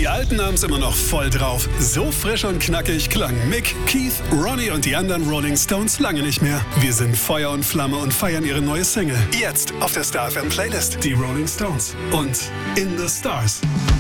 Die Alten haben's immer noch voll drauf. So frisch und knackig klang Mick, Keith, Ronnie und die anderen Rolling Stones lange nicht mehr. Wir sind Feuer und Flamme und feiern ihre neue Single. Jetzt auf der Star FM Playlist. Die Rolling Stones und In the Stars.